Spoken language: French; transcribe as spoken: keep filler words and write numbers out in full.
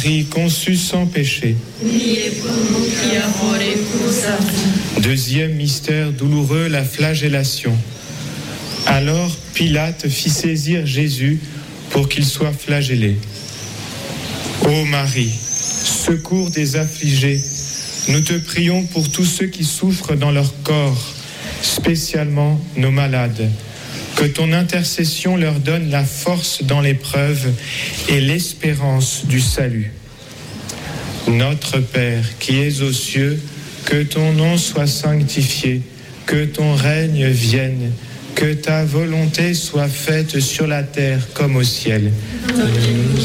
Marie conçue sans péché. Priez pour nous qui avons recours à vous. Deuxième mystère douloureux, la flagellation. Alors Pilate fit saisir Jésus pour qu'il soit flagellé. Ô Marie, secours des affligés, nous te prions pour tous ceux qui souffrent dans leur corps, spécialement nos malades. Que ton intercession leur donne la force dans l'épreuve et l'espérance du salut. Notre Père qui es aux cieux, que ton nom soit sanctifié, que ton règne vienne, que ta volonté soit faite sur la terre comme au ciel.